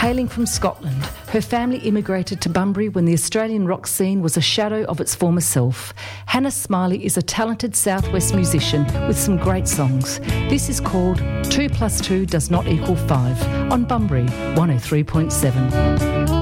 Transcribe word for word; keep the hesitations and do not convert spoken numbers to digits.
Hailing from Scotland, her family immigrated to Bunbury when the Australian rock scene was a shadow of its former self. Hannah Smiley is a talented southwest musician with some great songs. This is called Two plus Two Does Not Equal Five on Bunbury one oh three point seven.